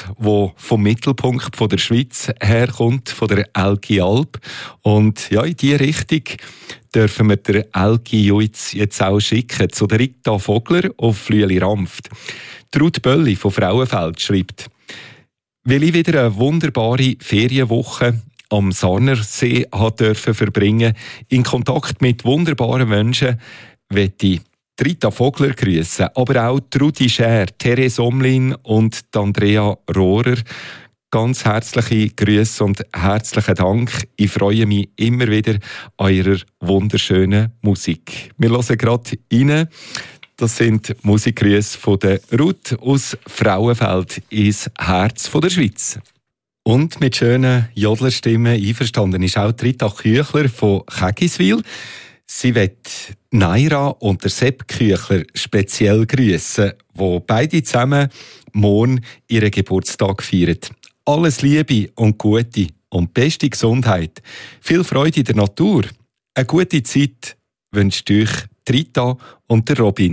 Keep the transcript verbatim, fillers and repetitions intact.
Grüß, wo vom Mittelpunkt von der Schweiz herkommt, von der Elgi Alp. Und ja, in diese Richtung dürfen wir der Elgi jetzt, jetzt auch schicken, zu der Rita Vogler auf Flüeli-Rampft. Ruth Bölli von Frauenfeld schreibt: Weil ich wieder eine wunderbare Ferienwoche am Sarnersee dürfen verbringen, in Kontakt mit wunderbaren Menschen, möchte ich Rita Vogler grüßen, aber auch Rudi Schär, Therese Omlin und Andrea Rohrer. Ganz herzliche Grüße und herzlichen Dank. Ich freue mich immer wieder an ihrer wunderschönen Musik. Wir hören gerade rein. Das sind Musikgrüße von der Ruth aus Frauenfeld ins Herz der Schweiz. Und mit schönen Jodlerstimmen einverstanden ist auch Rita Küchler von Kägiswil. Sie wird Naira und der Sepp Küchler speziell grüßen, wo beide zusammen morgen ihren Geburtstag feiern. Alles Liebe und Gute und beste Gesundheit. Viel Freude in der Natur. Eine gute Zeit wünscht euch Rita und der Robin.